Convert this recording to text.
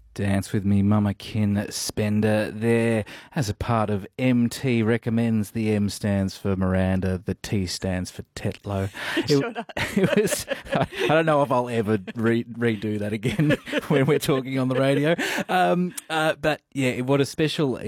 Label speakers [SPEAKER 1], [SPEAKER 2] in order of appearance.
[SPEAKER 1] Dance with Me, Mama Kin Spender there as a part of MT Recommends. The M stands for Miranda, the T stands for Tetlow.
[SPEAKER 2] Sure does.
[SPEAKER 1] It was, I don't know if I'll ever redo that again when we're talking on the radio. But yeah, what a special